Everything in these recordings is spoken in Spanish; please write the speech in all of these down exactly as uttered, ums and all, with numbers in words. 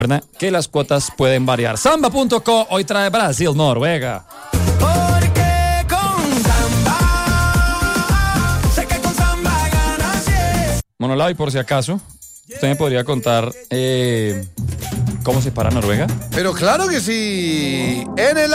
¿verdad? Que las cuotas pueden variar. Samba punto co hoy trae Brasil, Noruega. Porque con Samba, sé que con Samba ganas, yes. Monolao, y por si acaso, ¿usted me podría contar eh, cómo se para Noruega? Pero claro que sí. En el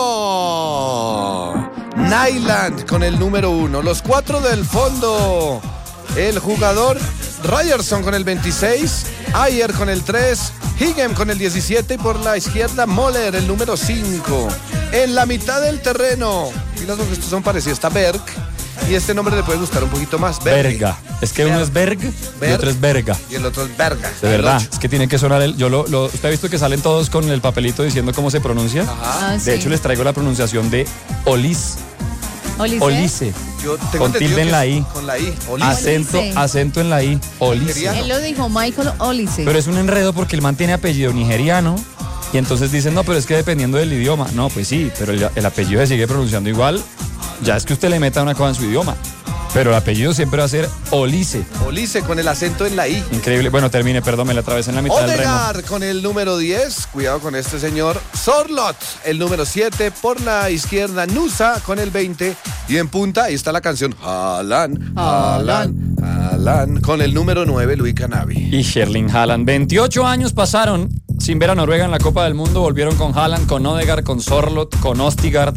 arco, Nyland con el número uno. Los cuatro del fondo. El jugador Ryerson con el veintiséis. Ayer con el tres. Higem con el diecisiete. Y por la izquierda, Moller, el número cinco. En la mitad del terreno, filas porque estos son parecidos, está Berg. Y este nombre le puede gustar un poquito más. Berge. Verga. Es que uno es Berg y Berg. otro es Verga. Y el otro es Berga. De verdad, El ocho. es que tiene que sonar el. Yo lo, lo, ¿Usted ha visto que salen todos con el papelito diciendo cómo se pronuncia? Ajá. Ah, De sí. hecho, les traigo la pronunciación de Olis. Olice. Olice. Yo tengo Con entendido tilde en que la es I. Con la I. Olice. Acento, Olice. acento en la I. Olice. Nigeriano. Él lo dijo Michael Olice. Pero es un enredo porque el man tiene apellido nigeriano. Y entonces dicen, no, pero es que dependiendo del idioma. No, pues sí, pero el, el apellido se sigue pronunciando igual. Ya es que usted le meta una cosa en su idioma. Pero el apellido siempre va a ser Olice. Olice con el acento en la I. Increíble. Bueno, termine, perdón, me la atravesé en la mitad del remo. Odegaard con el número diez. Cuidado con este señor. Sorlot, el número siete. Por la izquierda, Nusa con el veinte. Y en punta, ahí está la canción. Haaland, Haaland, Haaland. Con el número nueve, Luis Canavi. Y Erling Haaland. veintiocho años pasaron sin ver a Noruega en la Copa del Mundo. Volvieron con Haaland, con Odegaard, con Sorlot, con Ostigard,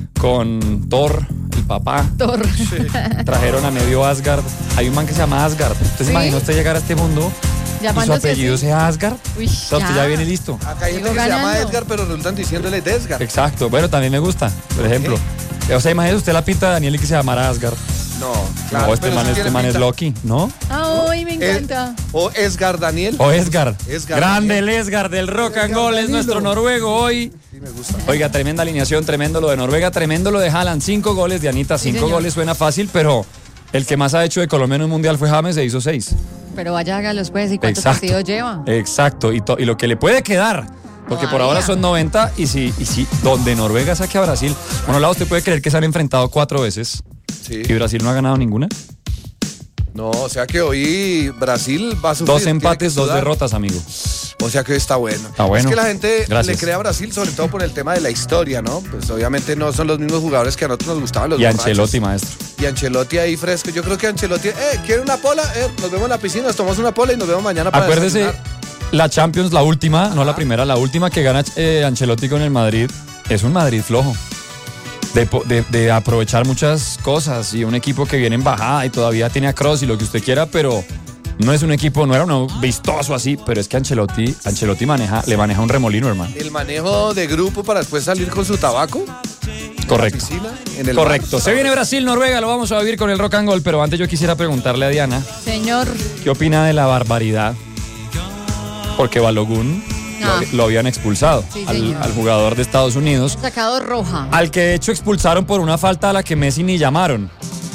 con Thor, el papá. Thor. Trajeron a medio Asgard. Hay un man que se llama Asgard. ¿Usted se ¿Sí? imagina usted llegar a este mundo y su Llamándose apellido así. sea Asgard? Uy, O sea, usted ya. ya viene listo. Acá hay gente Sigo que se llama ganando. Edgar, pero resultan diciéndole Desgar. Exacto. Bueno, también me gusta, por ejemplo. O sea, imagínese usted la pinta de Daniel y que se llamara Asgard. No, claro. no, este pero man, sí este tiene man es pinta. Loki, ¿no? Ay, me encanta. Eh, o Esgar Daniel. O Esgard. Esgard. Grande el Esgard del rock and roll, es nuestro noruego hoy. Sí, me gusta. Oiga, tremenda alineación, tremendo lo de Noruega, tremendo lo de Haaland. Cinco goles de Anita, Sí, cinco señor. goles suena fácil, pero el que más ha hecho de Colombia en un mundial fue James, se hizo seis. Pero vaya, hágalos pues. ¿Y cuántos Exacto. partidos lleva? Exacto, y, to- y lo que le puede quedar, porque por Todavía. ahora son noventa, y si, y si donde Noruega saque a Brasil, bueno, lado usted puede creer que se han enfrentado cuatro veces Sí. y Brasil no ha ganado ninguna. No, o sea que hoy Brasil va a sufrir. Dos tiene que empates, dos sudar. derrotas, amigo. O sea que hoy está bueno. Está bueno. Es que la gente Gracias. le cree a Brasil, sobre todo por el tema de la historia, ¿no? Pues obviamente no son los mismos jugadores que a nosotros nos gustaban los Y borrachos. Ancelotti, maestro. Y Ancelotti ahí fresco. Yo creo que Ancelotti, eh, ¿quiere una pola? Eh, nos vemos en la piscina, nos tomamos una pola y nos vemos mañana para Acuérdese, desayunar. la Champions, la última, no la Ajá. primera, la última que gana eh, Ancelotti con el Madrid, es un Madrid flojo. De, po- de- de aprovechar muchas cosas y un equipo que viene en bajada y todavía tiene a Kroos y lo que usted quiera, pero no es un equipo, no era uno vistoso así, pero es que Ancelotti, Ancelotti maneja, le maneja un remolino, hermano. El manejo de grupo para después salir con su tabaco. Correcto. En la piscina, en el Correcto. bar. Se viene Brasil, Noruega, lo vamos a vivir con el rock and roll, pero antes yo quisiera preguntarle a Diana, Señor. ¿qué opina de la barbaridad? Porque Balogun Ah. lo, lo habían expulsado Sí, al, señor. al jugador de Estados Unidos, Sacado roja. al que de hecho expulsaron por una falta a la que Messi ni llamaron.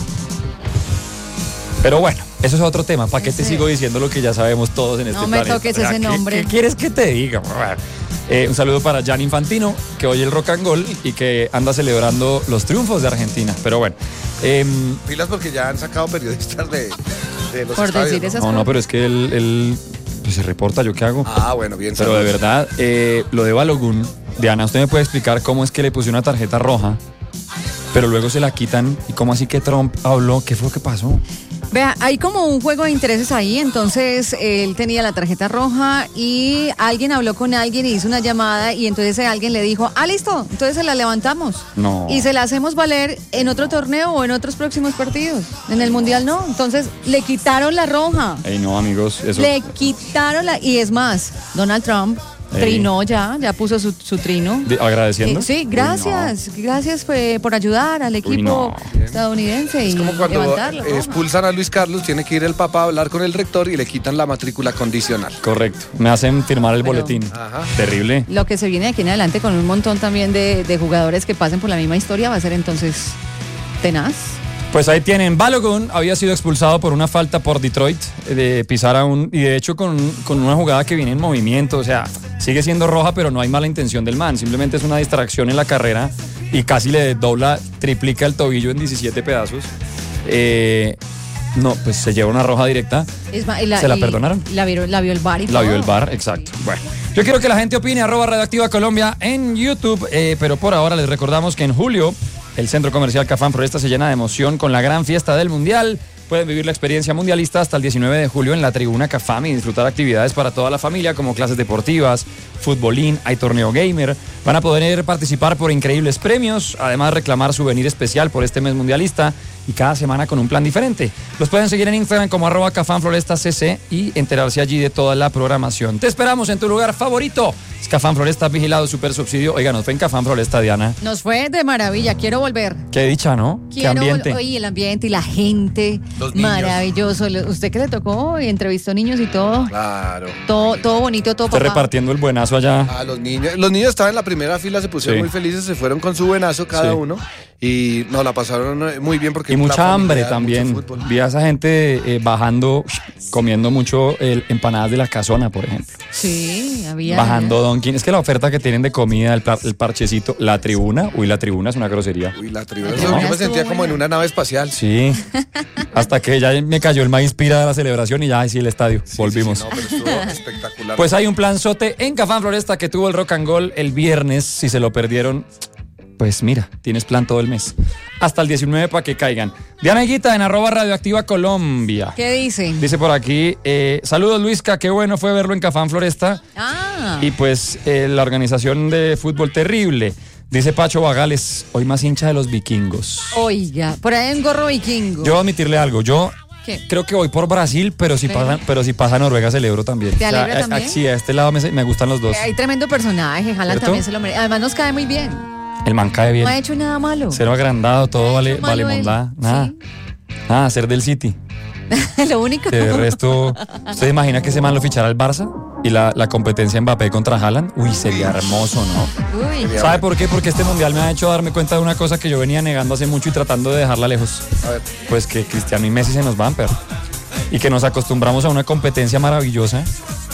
Pero bueno, eso es otro tema. ¿Para qué te Ese- sigo diciendo lo que ya sabemos todos en este No me planeta? toques O sea, ese ¿qué- nombre. ¿Qué quieres que te diga? Eh, un saludo para Gianni Infantino, que oye el rock and roll y que anda celebrando los triunfos de Argentina. Pero bueno, em, Pilas porque ya han sacado periodistas de, de los Por estadios, decir ¿no? esas no, no, cosas. pero es que él, él, pues, se reporta, ¿yo qué hago? Ah, bueno, bien. Pero de saludos. verdad, eh, lo de Balogun, Diana, ¿usted me puede explicar cómo es que le pusieron una tarjeta roja, pero luego se la quitan? ¿Y cómo así que Trump habló? ¿Qué fue lo que pasó? Vea, hay como un juego de intereses ahí, entonces él tenía la tarjeta roja y alguien habló con alguien y hizo una llamada y entonces alguien le dijo, ah, listo, entonces se la levantamos. No. Y se la hacemos valer en otro torneo o en otros próximos partidos. En el Mundial no, entonces le quitaron la roja. Ey, no, amigos, eso... Le quitaron la... Y es más, Donald Trump Ey. trinó ya, ya puso su, su trino. de- ¿Agradeciendo? Eh, sí, gracias, gracias pues, por ayudar al equipo no. estadounidense y Es como cuando levantarlo. ¿no? expulsan a Luis Carlos, tiene que ir el papá a hablar con el rector y le quitan la matrícula condicional. Correcto. Me hacen firmar el Pero- boletín. Ajá. Terrible. Lo que se viene de aquí en adelante con un montón también de, de jugadores que pasen por la misma historia va a ser entonces tenaz. Pues ahí tienen, Balogun había sido expulsado por una falta por Detroit, eh, de pisar a un... Y de hecho con, con una jugada que viene en movimiento, o sea, sigue siendo roja, pero no hay mala intención del man. Simplemente es una distracción en la carrera y casi le dobla, triplica el tobillo en diecisiete pedazos. Eh, no, pues se lleva una roja directa. Es ma- y la, ¿Se la y perdonaron? La vio, la vio el bar y La todo. vio el V A R, exacto. Bueno. Yo quiero que la gente opine, arroba Radioactiva Colombia en YouTube, eh, pero por ahora les recordamos que en julio el Centro Comercial Cafam Floresta se llena de emoción con la gran fiesta del Mundial. Pueden vivir la experiencia mundialista hasta el diecinueve de julio en la tribuna Cafam y disfrutar actividades para toda la familia como clases deportivas, futbolín, hay torneo gamer. Van a poder participar por increíbles premios, además reclamar souvenir especial por este mes mundialista y cada semana con un plan diferente. Los pueden seguir en Instagram como arroba Cafam Floresta C C y enterarse allí de toda la programación. Te esperamos en tu lugar favorito. Es Cafam Floresta, vigilado, super subsidio. Oiga, nos fue en Cafam Floresta, Diana. Nos fue de maravilla, quiero volver. Qué dicha, ¿no? Qué Quiero ambiente. vol- Oye, el ambiente y la gente. Los niños. Maravilloso. Lo- Usted que le tocó y entrevistó niños y todo. Claro. Todo, todo bonito, todo Usted papá. repartiendo el buenazo allá. A los niños. Los niños estaban en la primera fila, se pusieron Sí. muy felices, se fueron con su buenazo cada Sí. uno y no la pasaron eh, muy bien porque Y la mucha hambre familia, también. mucho fútbol. Vi a esa gente eh, bajando, comiendo mucho el, empanadas de la casona, por ejemplo. Sí, había. Bajando Donkin. Es que la oferta que tienen de comida, el, par- el parchecito, la tribuna. Uy, la tribuna es una grosería. Uy, la tribuna. La Yo tribuna me estuvo sentía como en buena. una nave espacial. Sí. Hasta que ya me cayó el maíz pira de la celebración y ya, ay, sí, el estadio. Sí, Volvimos. sí, sí, no, pero estuvo espectacular. Pues hay un planzote en Cafam Floresta que tuvo el Rock and Roll el viernes. Si se lo perdieron, pues mira, tienes plan todo el mes. Hasta el diecinueve para que caigan. Diana Higuita en arroba Radioactiva Colombia. ¿Qué dice? Dice por aquí, eh, saludos Luisca, qué bueno fue verlo en Cafam Floresta. Ah. Y pues eh, la organización de fútbol terrible. Dice Pacho Bagales, hoy más hincha de los vikingos. Oiga, por ahí hay un gorro vikingo. Yo voy a admitirle algo, yo ¿Qué? creo que voy por Brasil, pero si Sí. pasa, pero si pasa Noruega celebro también. ¿Te alegra a- también? a- sí, a este lado me, me gustan los dos. Eh, Hay tremendo personaje, Haaland ¿Cierto? también se lo merece. Además nos cae muy bien. El man cae bien. No ha hecho nada malo. Cero agrandado, todo No ha vale, hecho malo vale él. mondá. Nada. Nada, ser del City. Lo único. Que de resto, ¿usted imagina que ese man lo fichara al Barça? Y la, la competencia Mbappé contra Haaland. Uy, sería hermoso, ¿no? Uy. ¿Sabe por qué? Porque este mundial me ha hecho darme cuenta de una cosa que yo venía negando hace mucho y tratando de dejarla lejos. A ver. Pues que Cristiano y Messi se nos van, pero. Y que nos acostumbramos a una competencia maravillosa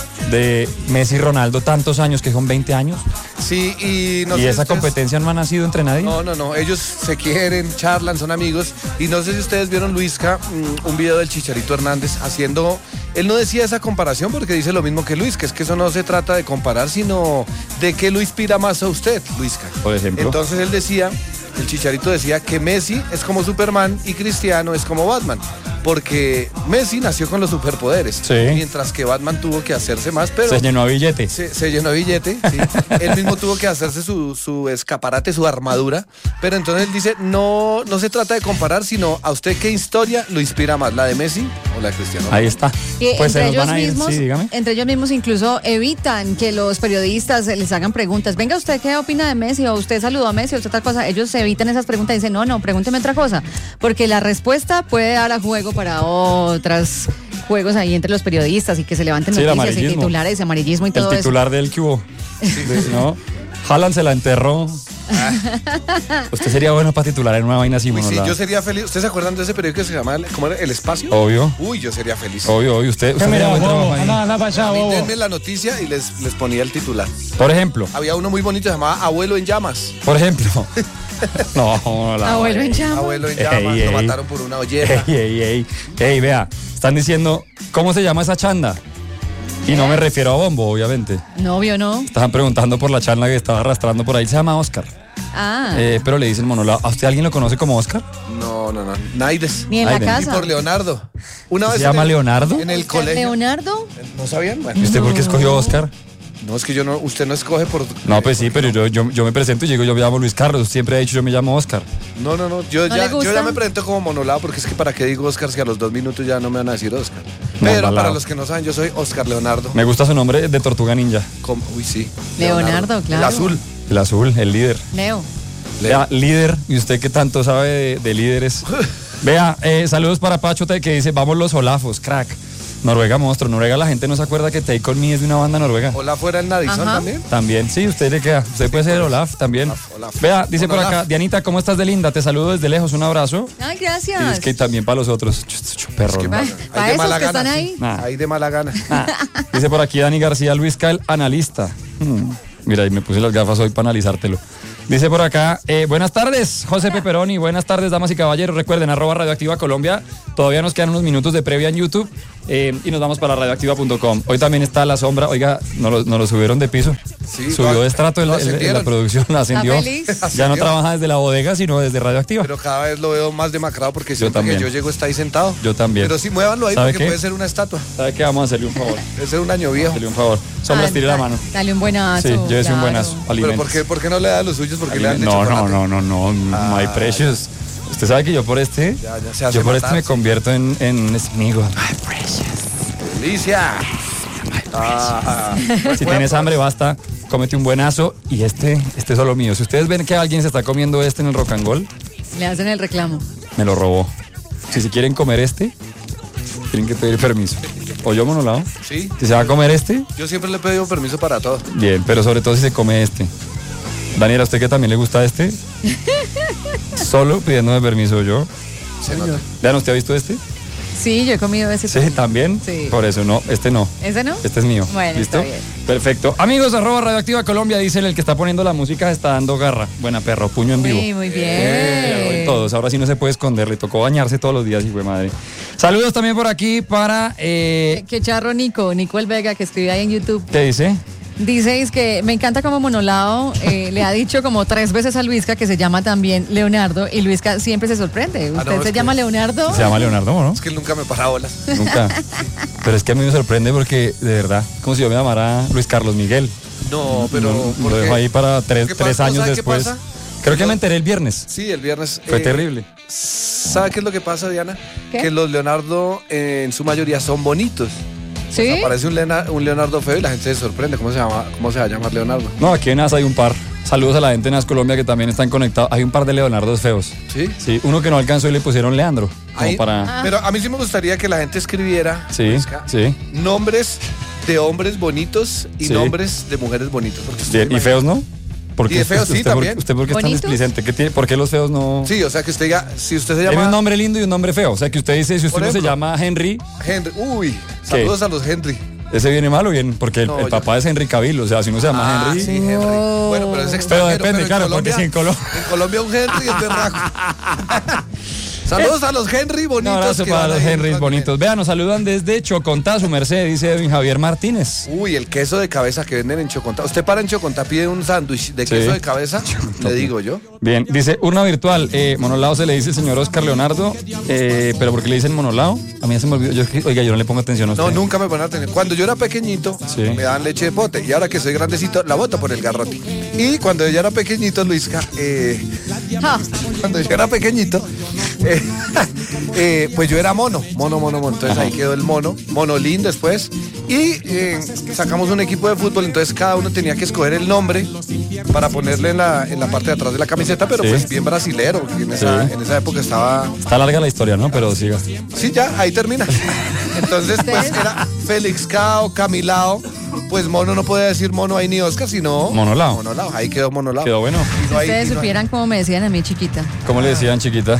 de Messi y Ronaldo tantos años, que son veinte años. Sí, y no y sé esa ustedes- competencia no ha nacido entre nadie. No, no, no. Ellos se quieren, charlan, son amigos. Y no sé si ustedes vieron, Luisca, mm, un video del Chicharito Hernández haciendo. Él no decía esa comparación porque dice lo mismo que Luis, que es que eso no se trata de comparar, sino de qué lo inspira más a usted, Luisca. Por ejemplo. Entonces él decía, el Chicharito decía que Messi es como Superman y Cristiano es como Batman. Porque Messi nació con los superpoderes. Sí. Mientras que Batman tuvo que hacerse más, pero. Se llenó a billete. Se, se llenó de billete, sí. Él mismo tuvo que hacerse su, su escaparate, su armadura. Pero entonces él dice, no, no se trata de comparar, sino a usted qué historia lo inspira más, la de Messi o la de Cristiano. Ahí está. Y Pues se entre nos ellos van a ir. mismos, Sí, dígame. entre ellos mismos incluso evitan que los periodistas les hagan preguntas. Venga, ¿usted qué opina de Messi? O usted saludó a Messi o usted tal cosa. Ellos se evitan esas preguntas y dicen, no, no, pregúnteme otra cosa. Porque la respuesta puede dar a juego para otros juegos ahí entre los periodistas y que se levanten Sí, el noticias y amarillismo. titulares, amarillismo y El todo eso. titular del que hubo. De- ¿No? Haaland se la enterró. Usted sería bueno para titular en una vaina así, Uy, sí, Monola. yo sería feliz. ¿Ustedes se acuerdan de ese periódico que se llama ¿cómo era? El Espacio? Obvio. Uy, yo sería feliz. Obvio, obvio. Usted, usted haría buen trabajo ahí. A mí denme la noticia y les, les ponía el titular. Por ejemplo, Había uno muy bonito, se llamaba Abuelo en Llamas. por ejemplo. No, no, la Abuelo en llamas. Abuelo en Ey, Llamas, ey. lo mataron por una olleta. Ey, ey, ey. Ey, vea, están diciendo, ¿cómo se llama esa chanda? Y no me refiero a Bombo, obviamente. Novio, ¿no? Estaban preguntando por la chanda que estaba arrastrando por ahí. Se llama Oscar. Ah, Eh, pero le dice el monólogo, ¿a usted alguien lo conoce como Oscar? No, no, no. Naides. ni en la Aiden. Y casa. por Leonardo. Una ¿Se vez llama en el- Leonardo? En el colegio. Leonardo. ¿No sabían? Bueno, ¿Y usted por qué escogió Oscar? no, es que yo no, usted no escoge por. No, pues sí, pero yo, yo, yo me presento y digo, yo me llamo Luis Carlos. Siempre he dicho, yo me llamo Oscar. No, no, no. Yo, ¿No ya, le gusta? yo ya me presento como monolado porque es que para qué digo Oscar si a los dos minutos ya no me van a decir Oscar. No, Pero embalado. para los que no saben, yo soy Oscar Leonardo. Me gusta su nombre de Tortuga Ninja. Com- Uy, sí. Leonardo, claro. El azul. El azul, el líder. Leo. Vea, líder, y usted que tanto sabe de, de líderes. Vea, eh, saludos para Pacho Te- que dice, vamos los Olafos, crack. Noruega monstruo, Noruega la gente no se acuerda que Take On Me es de una banda noruega. Hola, fuera el Nadison Ajá. también. También, sí, usted le queda. Usted puede ser Olaf también. Olaf, Olaf. Vea, dice por Olaf. acá, Dianita, ¿cómo estás de linda? Te saludo desde lejos, un abrazo. Ay, Y gracias. es que también para los otros, ch- ch- perro. ¿no? Para Ahí para de esos mala que gana, están sí. ahí. Nah. Ahí de mala gana. Dice por aquí Dani García, Luisca, el analista. Hmm, Mira, y me puse las gafas hoy para analizártelo. Dice por acá, eh, buenas tardes, José Peperoni, buenas tardes, damas y caballeros. Recuerden, arroba Radioactiva Colombia. Todavía nos quedan unos minutos de previa en YouTube. eh, y nos vamos para radioactiva punto com. Hoy también está La Sombra. Oiga, nos lo, nos lo subieron de piso. Sí, Subió lo- de estrato en lo la, en- en la ascendieron. producción, la ascendió. feliz? Ya no Ascendió. trabaja desde la bodega, sino desde Radioactiva. Pero cada vez lo veo más demacrado porque siempre que también. yo llego está ahí sentado. Yo también. Pero sí, muévanlo ahí ¿Sabe porque qué? puede ser una estatua. ¿Sabe qué? Vamos a hacerle un favor. Puede ser un año viejo. Hacerle un favor. Sombras, Ah, tire la da- mano. Dale un buenazo. Sí, llévese un claro. buenazo. Pero Alimentos. ¿por qué, ¿por qué no le da los suyos? Porque le dan de No, no, chocolate. no, no, no, my Ah. precious. Usted sabe que yo por este, Ya, ya se hace yo por matar, este me sí. convierto en, en enemigo. Delicia. Ah, Si tienes hambre, basta, cómete un buenazo y este, este es solo mío. Si ustedes ven que alguien se está comiendo este en el Rock and Roll, Le hacen el reclamo. me lo robó. Si se quieren comer este, tienen que pedir permiso. O yo, Monolao, Sí, si se va a comer este, yo siempre le he pedido permiso para todo. bien, pero sobre todo si se come este. Daniela, ¿a usted que también le gusta este? Solo pidiéndome permiso yo. Se nota. Vean, ¿usted ha visto este? Sí, yo he comido ese. Sí, también. Sí. Por eso, no, este no. ¿Ese no? Este es mío. Bueno, ¿Listo? está bien. Perfecto. Amigos, arroba Radioactiva Colombia, dicen el que está poniendo la música está dando garra. Buena perro, puño en vivo. Muy, muy bien. Eh, todos, ahora sí no se puede esconder, le tocó bañarse todos los días, hijo de madre. Saludos también por aquí para... eh, Qué charro Nico, Nico El Vega, que escribe ahí en YouTube. ¿Qué dice? Dice es que me encanta como Monolao eh, le ha dicho como tres veces a Luisca que se llama también Leonardo y Luisca siempre se sorprende. ¿Usted Ah, no, es se que- llama Leonardo? Se llama Leonardo, ¿no? Es que él nunca me para bolas. Nunca. Pero es que a mí me sorprende porque, de verdad, como si yo me llamara Luis Carlos Miguel. No, pero. Lo- ¿por lo qué? dejo ahí para tres, ¿Qué tres pasa? años ¿Sabe qué después. pasa? Creo que Yo- me enteré el viernes. Sí, el viernes. Fue eh, terrible. ¿Sabe qué es lo que pasa, Diana? ¿Qué? Que los Leonardo eh, en su mayoría son bonitos. ¿Sí? Aparece un, Lena- un Leonardo feo y la gente se sorprende. ¿Cómo se llama? ¿Cómo se va a llamar Leonardo? No, aquí en N A S hay un par. Saludos a la gente de N A S Colombia que también están conectados. Hay un par de Leonardos feos. ¿Sí? Sí, uno que no alcanzó y le pusieron Leandro. Como Ahí- para... Pero a mí sí me gustaría que la gente escribiera Sí, Luisca, sí. nombres de hombres bonitos y Sí. nombres de mujeres bonitos. porque usted Bien, se ¿y imagina- feos no? ¿Por Y de feos sí, usted, por- también. ¿Usted por qué es tan ¿Bonitos? displicente? ¿Qué tiene, ¿Por qué los feos no...? Sí, o sea que usted diga, si usted se Tiene un llama nombre lindo y un nombre feo. O sea, que usted dice, si usted Por no se ejemplo. llama Henry, Henry, uy, saludos a los Henry. ¿ese viene mal o bien? Porque el, No, el yo- papá es Henry Cavill. O sea, si uno se llama Ah, Henry... sí, Henry. Oh. Bueno, pero es Pero extranjero. depende, en claro, porque si en Colo- en Colombia un Henry es berraco. Saludos a los Henry Un bonitos. abrazo que para van los ahí, Henrys van bonitos. Vean, nos saludan desde Chocontá, su merced, dice Edwin Javier Martínez. bien. Uy, el queso de cabeza que venden en Chocontá. Usted para en Chocontá, pide un sándwich de Sí. queso de cabeza, le digo yo. Bien, dice urna virtual. Eh, Monolao se le dice el señor Oscar Leonardo, eh, pero ¿por qué le dicen Monolao? A mí ya se me olvidó. Yo, oiga, yo no le pongo atención a usted. No, nunca me ponen atención. Cuando yo era pequeñito, Sí. me daban leche de pote. Y ahora que soy grandecito, la boto por el garrote. Y cuando yo era pequeñito, Luisca, eh, Ja. cuando yo era pequeñito, eh, eh, pues yo era mono, mono, mono, mono. Entonces ahí quedó el mono, monolín después. Y eh, sacamos un equipo de fútbol, entonces cada uno tenía que escoger el nombre para ponerle en la, en la parte de atrás de la camiseta, pero Sí. pues bien brasilero. Que en, esa, Sí. en esa época estaba... Está larga la historia, ¿no? Pero siga. Sí, ya, ahí termina. Entonces, pues ¿Ustedes? era Félix Cao, Camilao. Pues mono no podía decir mono ahí ni Oscar, sino... Monolao. Monolao, ahí quedó Monolao. Quedó bueno. Y no hay- Ustedes y no hay- supieran cómo me decían a mí chiquita. ¿Cómo le decían, chiquita?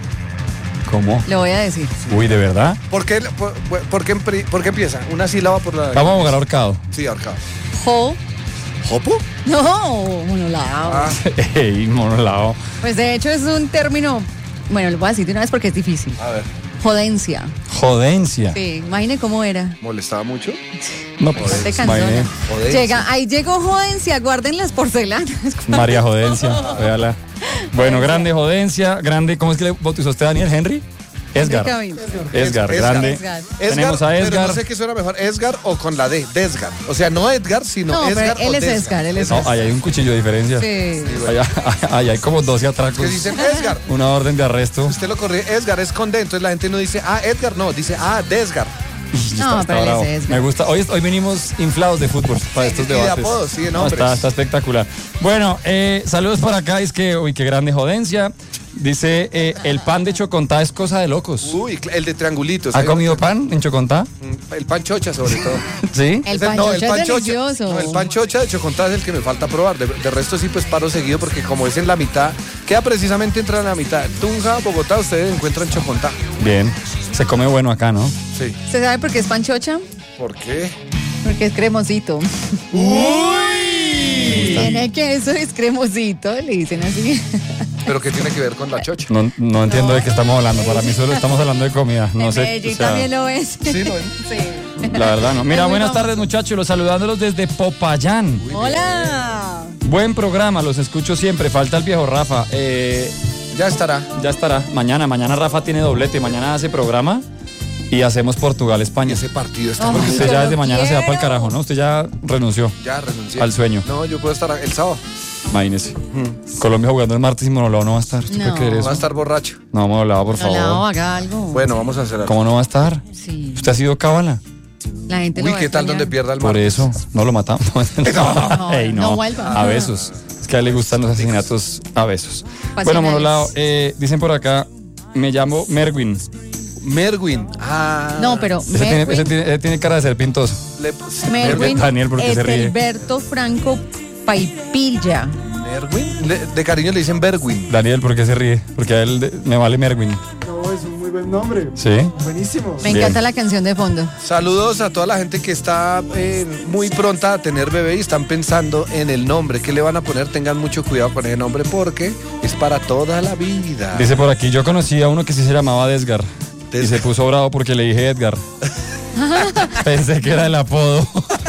¿Cómo? Le voy a decir. Uy, ¿de verdad? ¿Por qué, por, por qué, empri- por qué empieza? Una sílaba por la... Vamos a jugar ahorcado. Sí, ahorcado. Jo. ¿Jopo? No, Monolao. Ah, Ey, Monolao. Pues de hecho es un término, bueno, lo voy a decir de una vez porque es difícil. a ver, Jodencia. Jodencia. Sí, imagine cómo era. ¿molestaba mucho? No, pues, Bastante imagine. cansona. Jodencia. Llega, ahí llegó Jodencia, guarden las porcelanas. María Jodencia, véala. Bueno, grande Jodencia, grande, ¿cómo es que le bautizó usted Daniel? ¿Henry? Esgar. Henry Esgar, Esgar. grande. Esgar. Tenemos a Pero Esgar. no sé qué suena mejor, Esgar o con la D, Desgar. O sea, no Edgar, sino No, pero Esgar él o es Desgar. Esgar, él es No, Esgar. ahí hay un cuchillo de diferencia. Sí. Allá, allá hay como doce atracos. Que dicen Esgar. Una orden de arresto. Usted lo corre, Esgar es con D, entonces la gente no dice, ah, Edgar, no, dice, ah, Desgar. No, pero él bravo. es Esgar. Me gusta. Hoy, hoy venimos inflados de fútbol para estos y de debates. apodos, sí, de No, nombres. está, está espectacular. Bueno, eh, saludos para acá. Es que, uy, qué grande Jodencia. Dice, eh, el pan de Chocontá es cosa de locos. Uy, el de triangulitos. ¿Ha ¿eh? comido pan en Chocontá? El pan chocha, sobre todo. ¿Sí? El Ese- pan no, el chocha pan es chocha. delicioso. No, el pan chocha de Chocontá es el que me falta probar. De, de resto sí, pues paro seguido porque como es en la mitad, queda precisamente entre la mitad. Tunja, Bogotá, ustedes encuentran Chocontá. Bien. Se come bueno acá, ¿no? Sí. ¿Usted sabe por qué es panchocha? ¿Por qué? Porque es cremosito. ¡Uy! Tiene queso, es cremosito, le dicen así. Pero ¿qué tiene que ver con la chocha? No, no entiendo No. de qué estamos hablando. Para mí solo estamos hablando de comida. No En sé. Medellín o sea, también lo es. Sí, ¿no? Sí. la verdad no. Mira, Es muy buenas famoso. tardes muchachos, los saludándolos desde Popayán. Hola. Buen programa, los escucho siempre. Falta el viejo Rafa. Eh, Ya estará. ya estará. Mañana, mañana Rafa tiene doblete. Mañana hace programa y hacemos Portugal-España. Ese partido está Ay, Porque usted yo ya lo desde mañana se va para el quiero. carajo, ¿no? Usted ya renunció. Ya renuncié. Al sueño. No, yo puedo estar el sábado. Imagínese. Colombia jugando el martes y Monolao no va a estar. ¿Usted No. puede creer eso? Va a estar borracho. No, Monolao, por favor. Hola, haga algo. Bueno, vamos a hacer algo. ¿Cómo no va a estar? Sí. ¿Usted ha sido cábala? La gente lo Uy, va a ¿qué tal extrañar. donde pierda el Por martes? eso, no lo matamos. No, Ey, no, no vuelva. a besos. Es que a él le gustan los asesinatos a besos. Pasionales. Bueno, Monolao, eh, dicen por acá, me llamo Merwin. Merwin. Ah. No, pero Ese tiene, Merwin, ese tiene- ese tiene cara de ser pintoso. Le- Merwin Daniel, ¿por qué se ríe? Etelberto Franco Paipilla. Merwin. Le- de cariño le dicen Berwin. Daniel, ¿por qué se ríe? Porque a él de- me vale Merwin. No, es un muy buen nombre. ¿Sí? Buenísimo. Me Bien. encanta la canción de fondo. Saludos a toda la gente que está eh, muy pronta a tener bebé y están pensando en el nombre. ¿Qué le van a poner? Tengan mucho cuidado con ese nombre porque es para toda la vida. Dice por aquí, yo conocí a uno que sí se llamaba Desgar. Y Desgar. se puso bravo porque le dije Edgar. Pensé que era el apodo.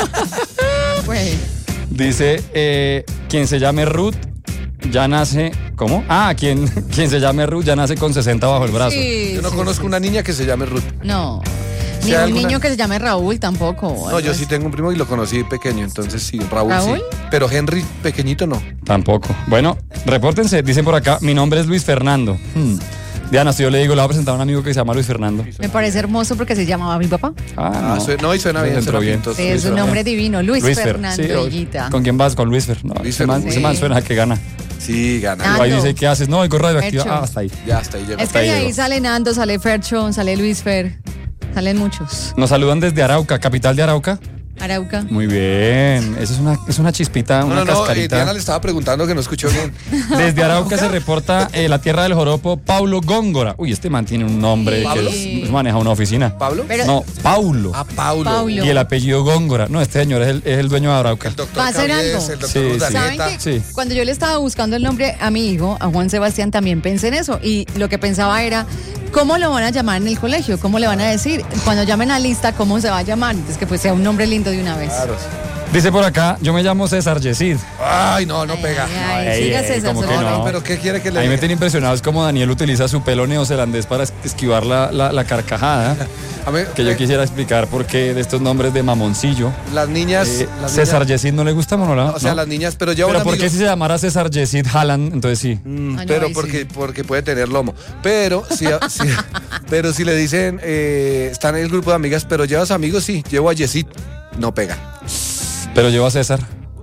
Güey. Dice, eh, quien se llame Ruth ya nace... ¿Cómo? Ah, quien, quien se llame Ruth ya nace con sesenta bajo el brazo. Sí, Yo no sí, conozco sí. una niña que se llame Ruth. No. Si Ni hay un alguna- niño que se llame Raúl tampoco. No, yo sí tengo un primo y lo conocí pequeño, entonces sí, Raúl, ¿Raúl? sí. Pero Henry pequeñito no. Tampoco. Bueno, repórtense, dicen por acá, mi nombre es Luis Fernando. Hmm. Diana, si yo le digo, le voy a presentar a un amigo que se llama Luis Fernando. Me parece hermoso porque se llamaba mi papá. Ah, Ah, sue- no, y suena bien, Entró suena bien. pintoso. Sí, es un nombre divino. Luis, Luis Fer, Fernando sí, o- Higuita. ¿Con quién vas? Con Luis Fer. No, Luis ese, man, Fer, ese man sí. suena que gana. Sí, gana. Ah, Ahí no. dice, ¿qué haces? No, voy con radioactiva. Fercho. Ah, hasta ahí. Ya hasta ahí llegó. Es que ahí de ahí llegó. sale Nando, sale Fercho, sale Luis Fer. Salen muchos. Nos saludan desde Arauca, capital de Arauca. Arauca. Muy bien. Esa es una, es una chispita, No, una no, no, eh, cascarita. Diana le estaba preguntando que no escuchó bien. Desde Arauca se reporta eh, la tierra del joropo, Paulo Góngora. Uy, este man tiene un nombre ¿Pablo? que es- maneja una oficina. ¿Pablo? Pero- No, Paulo. Ah, Paulo. Paulo. Y el apellido Góngora. No, este señor es el, es el dueño de Arauca. El doctor ¿Va a hacer Cabies, algo? el doctor Sí, sí. ¿Saben Urdaneta. que Sí. cuando yo le estaba buscando el nombre a mi hijo, a Juan Sebastián, también pensé en eso? Y lo que pensaba era, ¿cómo lo van a llamar en el colegio? ¿Cómo le van a decir? Cuando llamen a lista, ¿cómo se va a llamar? Entonces que pues sea un nombre lindo de una vez. Claro. Dice por acá, yo me llamo César Yesid. Ay, no, no pega. Ay, Ey, siga ey, César, ¿cómo que solo- no? No, pero ¿qué quiere que le A mí me diga? tiene impresionado es como Daniel utiliza su pelo neozelandés para es- esquivar la, la- la carcajada. A mí, Que yo eh, quisiera explicar por qué de estos nombres de mamoncillo. Las niñas. Eh, las César niñas- Yesid no le gusta, Monola. O sea, ¿no? las niñas, pero yo Pero un ¿por amigo- qué si se llamara César Yesid Haaland? Entonces sí. Mm, Ah, no, pero ahí porque, sí. porque puede tener lomo. Pero si, si- pero si le dicen, eh, están en el grupo de amigas, pero llevas amigos, sí, llevo a Yesid, no pega. Pero lleva a César.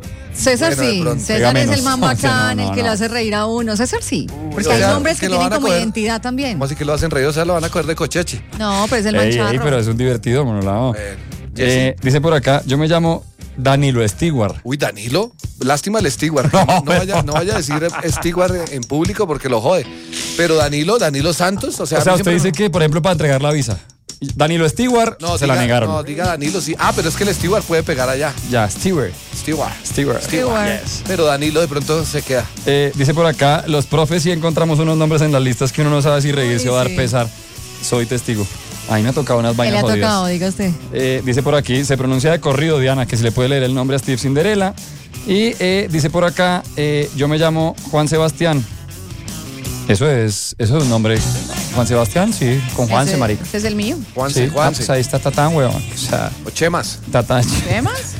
César Bueno, de sí, pronto. César Pega es menos. el más No, sí, no, bacán, no, el que no. lo hace reír a uno. César sí, porque o hay sea, nombres que que lo tienen van a como coger- identidad también. ¿Cómo así que lo hacen reír? O sea, lo van a coger de cocheche. No, pero es el Ey, mancharro. ey, pero es un divertido, Monolao. Eh, Eh, dice por acá, yo me llamo Danilo Stewart. Uy, Danilo, lástima el Stewart. No, no vaya, no vaya a decir Stewart en público porque lo jode. Pero Danilo, Danilo Santos, o sea, O sea, a mí usted siempre dice que, por ejemplo, para entregar la visa, Danilo Stewart no, se diga, la negaron. No, diga Danilo, sí. Ah, pero es que el Stewart puede pegar allá. Ya, Stewart. Stewart. Stewart. Stewart. Yes. Pero Danilo de pronto se queda. Eh, dice por acá, los profes sí encontramos unos nombres en las listas que uno no sabe si reírse Ay, o dar sí. pesar. Soy testigo. A mí me ha tocado unas ¿Qué le vainas ha jodidas. tocado? Diga usted. Eh, dice por aquí, se pronuncia de corrido, Diana, que si le puede leer el nombre a Steve Cinderella. Y eh, dice por acá, eh, yo me llamo Juan Sebastián. Eso es, eso es un nombre. Juan Sebastián, sí, con Juanse, Ese- marica. Ese es el mío. Juanse, Sí, ah, Juanse. pues ahí está Tatán, weón. O sea, O Chemas. Tatán. ¿Qué más?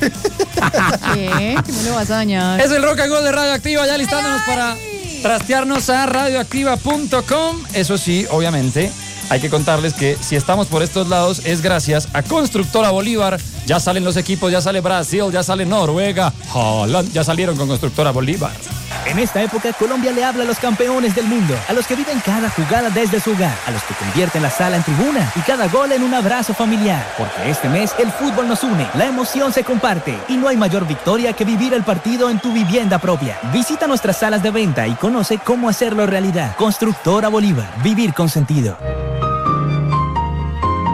¿Qué? ¿Cómo le vas a dañar? Es el Rock and Roll de Radioactiva, ya listándonos para trastearnos a radioactiva punto com. Eso sí, obviamente, hay que contarles que si estamos por estos lados es gracias a Constructora Bolívar. Ya salen los equipos, ya sale Brasil, ya sale Noruega, Holland, ya salieron con Constructora Bolívar. En esta época, Colombia le habla a los campeones del mundo, a los que viven cada jugada desde su hogar, a los que convierten la sala en tribuna y cada gol en un abrazo familiar. Porque este mes el fútbol nos une, la emoción se comparte y no hay mayor victoria que vivir el partido en tu vivienda propia. Visita nuestras salas de venta y conoce cómo hacerlo realidad. Constructora Bolívar, vivir con sentido.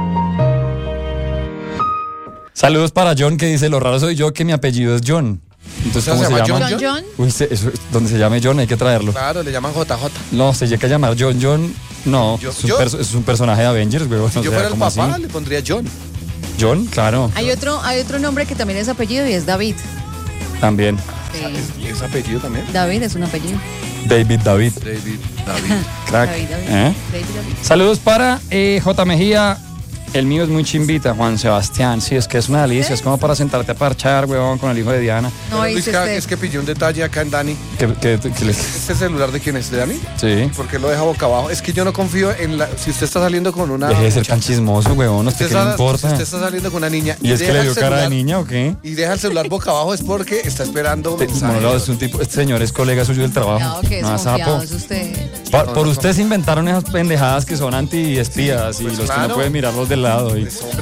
Saludos para John que dice, lo raro soy yo que mi apellido es John. Entonces, O sea, ¿cómo se, ¿se llama llama? John? John John. Uy, se- eso- donde se llame John hay que traerlo. Claro, le llaman J J. No, se llega a llamar John John. No, Yo- es, un yo- perso- es un personaje de Avengers, weón. Si o yo sea, fuera el ¿cómo papá, así? le pondría John. John, claro, Hay otro, hay otro nombre que también es apellido y es David. también. Sí. ¿Es apellido también? David es un apellido. David David, David. David. crack. David, David. ¿Eh? David, David. Saludos para eh, J. Mejía. El mío es muy chimbita, Juan Sebastián. Sí, es que es una delicia. Es como para sentarte a parchar, weón, con el hijo de Diana. No, Pero, dice Luis, cada- usted. es que pillé un detalle acá en Dani. Que, que- que les- ¿Este celular de quién es? ¿De Dani? Sí. ¿Por qué lo deja boca abajo? Es que yo no confío en la... Si usted está saliendo con una... Deje de ser tan chismoso, weón. ¿A usted Usted qué le está- importa? Si usted está saliendo con una niña ¿Y es que deja le el dio cara de celular- niña o qué? y deja el celular boca abajo es porque está esperando Este, mensajes. Monólogo es un tipo, este señor es colega suyo del trabajo. Cuidado que No, desconfiado sapo. es usted. Pa- por usted se inventaron esas pendejadas que son anti-espías y Pues los que claro. no pueden mirarlos del lado. Y, Pues, hombre,